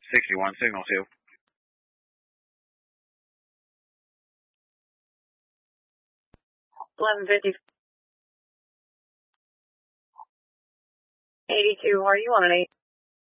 61, signal 2. 1150. 82, are you on an 8?